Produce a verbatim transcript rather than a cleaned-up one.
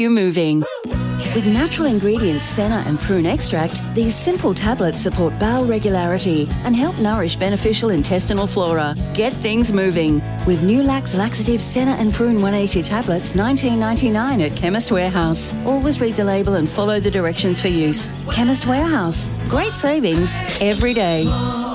you moving. With natural ingredients senna and prune extract, these simple tablets support bowel regularity and help nourish beneficial intestinal flora. Get things moving with new Lax Laxative Senna and Prune one eighty tablets, nineteen ninety-nine at Chemist Warehouse. Always read the label and follow the directions for use. Chemist Warehouse. Great savings every day.